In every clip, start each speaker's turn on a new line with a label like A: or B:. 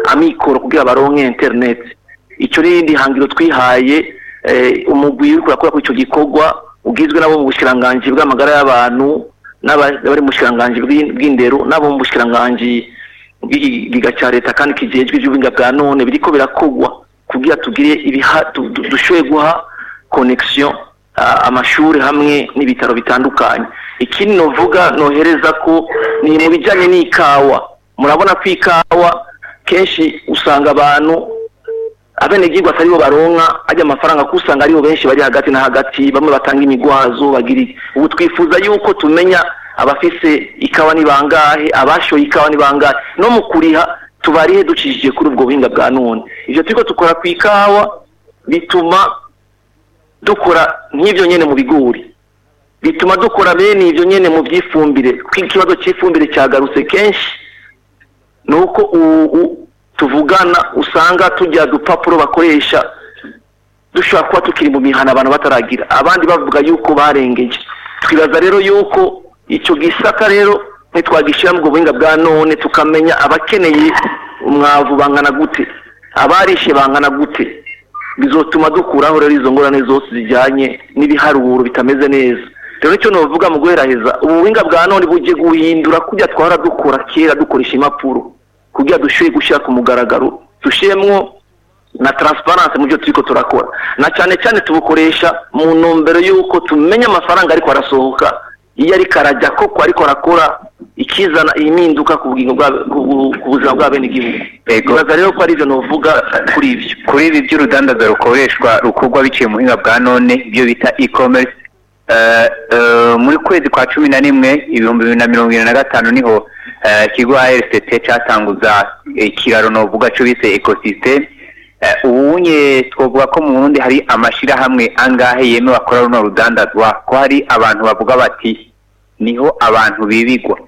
A: amikoro kugira baronke internet. Icyo rindi hangiro twihaye umugwi uri kurakora ku ico gikorwa ugizwe nabo mu bushiranganje bw'amagara y'abantu n'abari mu bushiranganje bw'indero nabo mu bushiranganje bw'igiga cya leta kandi kijejwe iby'ubuhinga bwa none biriko birakogwa kugira tugire dushoboye guha connection amashuri hamwe n'ibitaro bitandukanye. Ikindi novuga nohereza ko ni mu bijanye n'ikawa. Murabona ko ikawa kenshi usanga abantu abenegirwa atari bo baronka ajya amafaranga kusanga aribo benshi bari hagati na hagati, bamwe batanga imigwazo bagiri. Ubu twifuza yuko tumenya abafise ikawa ni bangahe, abashoye ikawa ni bangahe, no mu kuriha tubarihe ducishije kuri ubwo buhinga bwa none. Ivyo turiko tukora ku ikawa bituma dukora nk'ivyo nyene mu bigori, bituma dukora bene ivyo nyene mu vyifumbire. Ikibazo c'ifumbire cyagarutse kenshi nuko tuvugana usanga tujya dupapuro bakoresha dushobora kuba tukiri mu mihana abantu bataragira, abandi bavuga yuko barengeje. Twibaza rero yuko icyo gisaka rero ntitwagishyira mu buhinga bwa none tukamenya abakeneye umwavu bangana gute, abarishe bangana gute, bizotuma dukuraho rero izo ngorane zose zijyanye n'ibiharuro bitameze neza. Rero icyo novuga mu guheraheza ubuhinga bwa none buje guhindura kujya twara dukora kera dukoresha impapuro kugira dushoboye gushyira ku mugaragaro, dushiremwo na transparence mu byo turiko turakora, na cyane cyane tubukoresha mu ntumbero yuko tumenya amafaranga ariko arasohoka iyo ari karajya koko ariko arakora ikizana impinduka ku buzima bw'abenegihugu. Bibaza rero ko ari ibyo novuga kuri ibyo.
B: Kuri ibi by'urudandaza rukorwa biciye mu buhinga bwa none ibyo bita e-commerce, muri kwezi kwa 11 2025 niho ikigo ARCT cyatanguza ikiraro novuga cyo bise ecosystem. Ubunye twovuga ko mu Burundi hari amashira hamwe angahe yemewe akora runo rudandazwa, ko hari abantu bavuga bati niho abantu bibigwa.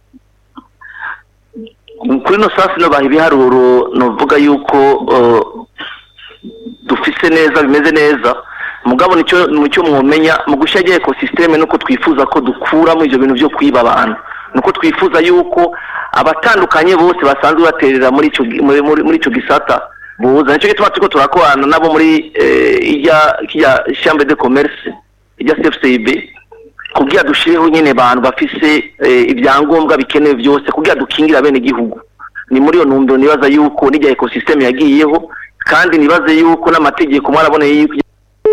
A: Kuri no sasi no baha ibiharuro novuga yuko dufise neza bimeze neza, mugabo nicyo mwomenya mu gushyaje ecosystem nuko twifuza ko dukura mu ivyo bintu byo kwiba abantu, nuko twifuza yuko abatandukanye bose basanzwe baterera muri ico gisata buza. Nicyo gituma turiko turakorana nabo muri ijya chambre de commerce ijya CFCB kugira dushireho nyene abantu bafise ibyangombwa bikenewe byose kugira dukingira bene gihugu. Ni muri yo ntumbero nibaza yuko n'ijya ecosystem yagiyeho, kandi nibaze yuko n'amategeko mwaraboneye yuko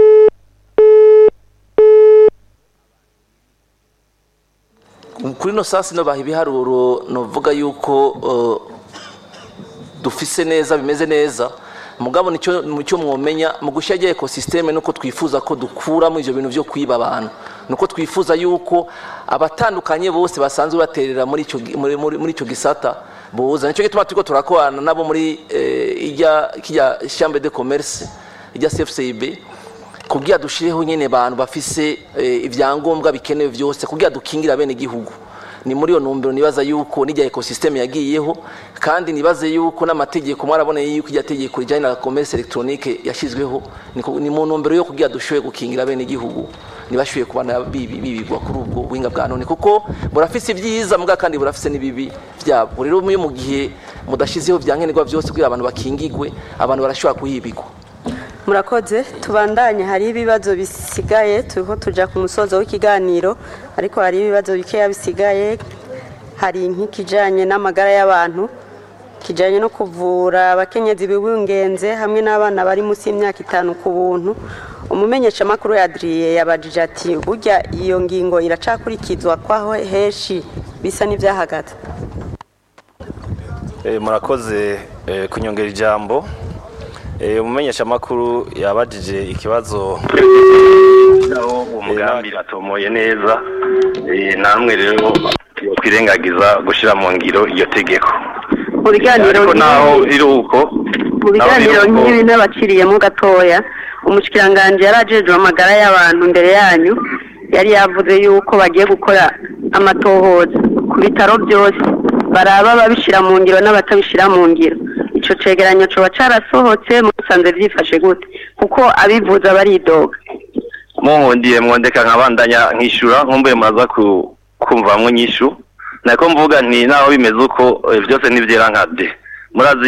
A: kuri no sasi no baha ibiharuro novuga yuko dufise neza bimeze neza, mugabo nicyo mwomenya mu gushyaje ecosystem nuko twifuza ko dukura mu ivyo bintu byo kwiba abantu, nuko twifuza yuko abatandukanye bose basanzwe baterera muri ico gisata buza. Nicyo gituma turiko turakorana nabo muri ijya chambre de commerce ijya CFCB kugira dushireho nyene abantu bafise ibyangombwa bikenewe byose kugira dukingira bene gihugu. Ni muri yo ntumbero nibaza yuko n'ijya ecosystem yagiyeho, kandi nibaze yuko n'amategeko mwaraboneye yuko ijya tegeko rijanye na commerce electronique yashizweho, ni mu ntumbero yo kugira dushoboye gukingira bene gihugu nibashoboye kubana bibigwa kuri ubwo buhinga bwa none, kuko burafise ibyiza muga kandi burafise n'ibibi byabo. Rero mu gihe mudashizeho byankenerwa byose kugira abantu bakingigwe, abantu barashobora kuhibigwa.
C: Murakoze, tubandanye. Hari ibibazo bisigaye, turiko tuja ku musozo w'ikiganiro, ariko hari ibibazo bikeya bisigaye. Hari nk'ikijanye n'amagara y'abantu, kijanye no kuvura abakenyezi bibungenze hamwe n'abana bari munsi y'imyaka 5 ku buntu. Umumenyesha makuru ya Adrien yabajije ati burya iyo ngingo iracakurikizwa kwaho heshi bisa n'ivyahagaze.
D: Murakoze kunyongera ijambo. Umumenyesha makuru yabajije ikibazo
E: naho umugambi atomoye neza, namwe rero kwirengagiza gushira mu ngiro iyo tegeko.
C: Mu biganiro
E: naho iruko
C: mu biganiro nk'ibi n'abaciriyemo gatoya, umushikiranganje yarajeje amagara y'abantu mbere yanyu yari yavuze yuko bagiye gukora amatohoza ku bitaro byose baraba babishira mu ngiro n'abatabishira mu ngiro. Ico cegeranyo cyo bacarasohotse musanze byifashe gute, kuko abivuza baridoga.
E: Muhondiye mwondeka nkabandanya nkishura nkumbuye maza kumvamwe nyishu, nako mvuga nti naho bimeze uko byose nivyera nkade murazi